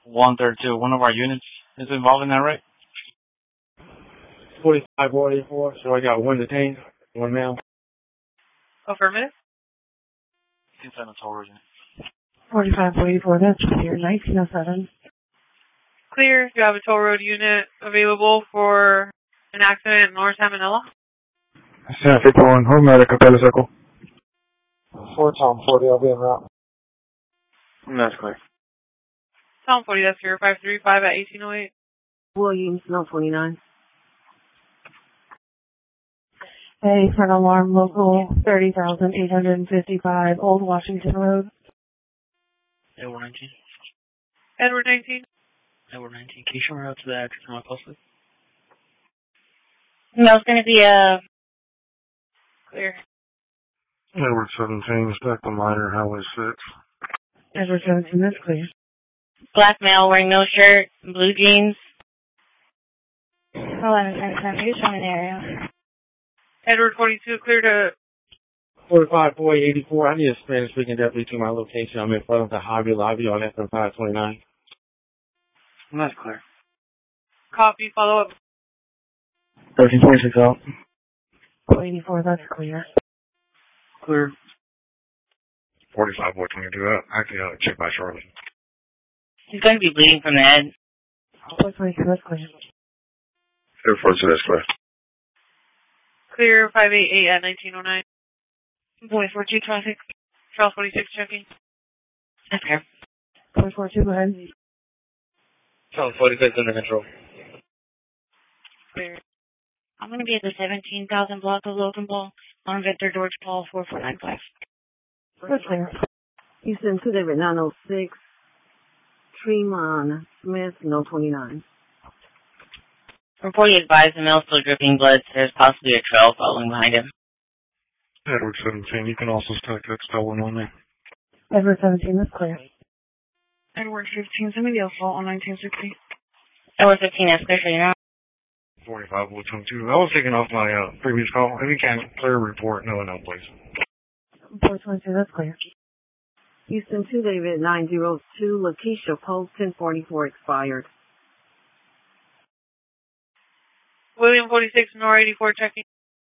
132. One of our units is involved in that, right? 4544. So I got one detained, one male. Affirmative. You can send a total unit. 4544, that's clear. 1907. Clear. You have a toll road unit available for an accident in North Manila. San 51, home medic, Capella Circle. 4 Tom 40, I'll be en route. That's clear. Tom 40, that's clear. 535 at 1808. Williams, no 29. Hey, front alarm, local 30,855, Old Washington Road. Edward 19. Edward 19. Edward 19. Can you show me out to the address on my post, please? No, it's going to be a... Clear. Edward 17, Spectrum Minor, Highway 6. Edward 17, that's clear. Black male wearing no shirt, blue jeans. 1110, you're showing the area. Edward 42, clear to... 454884. I need a Spanish-speaking deputy to my location. I'm in front of the Hobby Lobby on FM 529. That's clear. Copy, follow up. 1326 out. 84, that's clear. Clear. 45, what can you do that? Actually, check by Charlie. He's going to be bleeding from the head. 422, that's clear. Air Force, that's clear. Clear 588 at 1909. Boy, 42 traffic. Charles 46 checking. That's clear. 442, go ahead. Charles 46 under control. Clear. I'm going to be at the 17,000 block of Logan Ball on Victor George Paul 4495. That's clear. Houston 2 David 906. Tremont Smith, no 29. Report you advised the male still dripping blood. There's possibly a trail following behind him. Edward 17, you can also stack that stolen on there. Edward 17, that's clear. Edward 15, send me the assault on 1960. Edward 15, that's clear for you now. 45, 122. I was taking off my previous call. If you can, clear report. No, please. 422, that's clear. Houston 2 David 902. Lakeisha Post 1044 expired. William 46, Nor 84 checking.